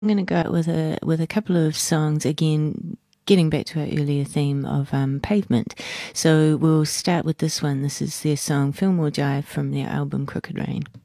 I'm going to go out with a couple of songs again, getting back to our earlier theme of Pavement. So we'll start with this one. This is their song "Fillmore Jive" from their album Crooked Rain.